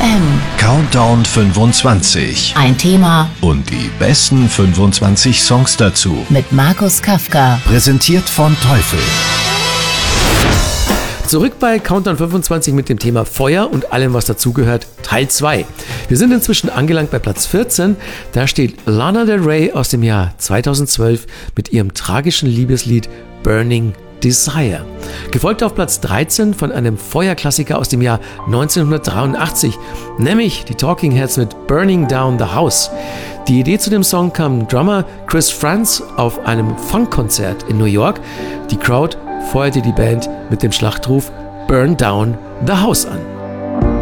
FM. Countdown 25. Ein Thema Und die besten 25 Songs dazu. mit Markus Kafka. Präsentiert von Teufel. Zurück bei Countdown 25 mit dem Thema Feuer und allem, was dazugehört, Teil 2. Wir sind inzwischen angelangt bei Platz 14. Da steht Lana Del Rey aus dem Jahr 2012 mit ihrem tragischen Liebeslied Burning Desire. Gefolgt auf Platz 13 von einem Feuerklassiker aus dem Jahr 1983, nämlich die Talking Heads mit Burning Down the House. Die Idee zu dem Song kam Drummer Chris Frantz auf einem Funkkonzert in New York. Die Crowd feuerte die Band mit dem Schlachtruf Burn Down the House an.